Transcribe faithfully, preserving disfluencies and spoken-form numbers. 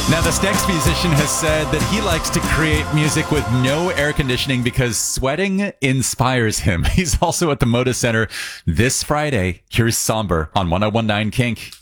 Now, this next musician has said that he likes to create music with no air conditioning because sweating inspires him. He's also at the Moda Center this Friday. Here's Somber on one oh one nine Kink.